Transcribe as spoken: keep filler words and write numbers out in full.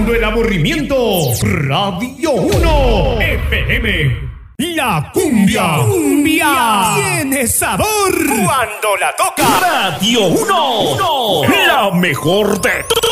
Calmando el aburrimiento. Radio uno F M. La cumbia. Cumbia. Tiene sabor. Cuando la toca. Radio uno. La mejor de